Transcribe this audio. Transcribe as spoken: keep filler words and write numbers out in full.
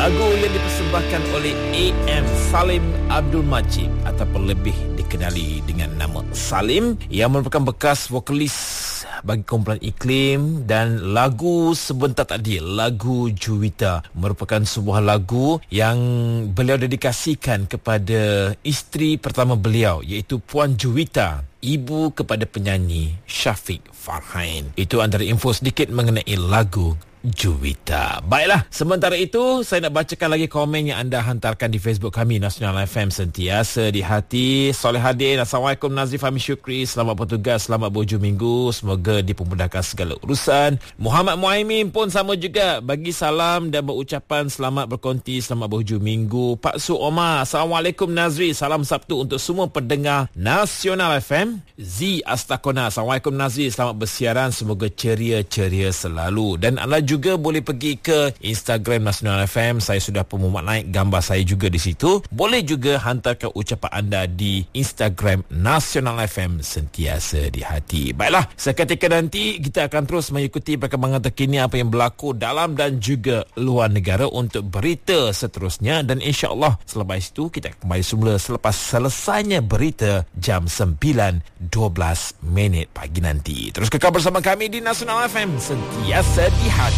Lagu yang dipersembahkan oleh A M Salim Abdul Majid ataupun lebih dikenali dengan nama Salim, yang merupakan bekas vokalis bagi kumpulan Iklim, dan lagu sebentar tadi, lagu Juwita, merupakan sebuah lagu yang beliau dedikasikan kepada isteri pertama beliau, iaitu Puan Juwita, ibu kepada penyanyi Syafiq Farhain. Itu antara info sedikit mengenai lagu Juwita. Baiklah, sementara itu saya nak bacakan lagi komen yang anda hantarkan di Facebook kami, Nasional F M, sentiasa di hati. Solehadin, Assalamualaikum Nazif Fahmi Syukri, selamat bertugas, selamat berhujung minggu, semoga dipermudahkan segala urusan. Muhammad Muhaimin pun sama juga, bagi salam dan berucapan selamat berkonti, selamat berhujung minggu. Pak Su Omar, Assalamualaikum Nazri, salam Sabtu untuk semua pendengar Nasional F M. Z Astakona, Assalamualaikum Nazri, selamat bersiaran, semoga ceria-ceria selalu. Dan anda juga juga boleh pergi ke Instagram Nasional F M. Saya sudah pun memuat naik gambar saya juga di situ. Boleh juga hantarkan ucapan anda di Instagram Nasional F M, sentiasa di hati. Baiklah, seketika nanti kita akan terus mengikuti perkembangan terkini apa yang berlaku dalam dan juga luar negara untuk berita seterusnya, dan insya-Allah selepas itu kita kembali semula selepas selesainya berita jam sembilan dua belas minit pagi nanti. Terus kekal bersama kami di Nasional F M, sentiasa di hati.